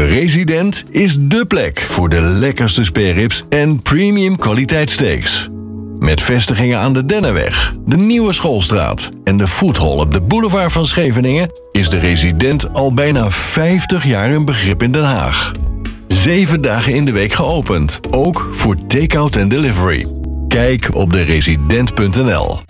Resident is dé plek voor de lekkerste spareribs en premium kwaliteit steaks. Met vestigingen aan de Dennenweg, de Nieuwe Schoolstraat en de Foodhall op de boulevard van Scheveningen is de Resident al bijna 50 jaar een begrip in Den Haag. 7 dagen in de week geopend, ook voor take-out en delivery. Kijk op deresident.nl.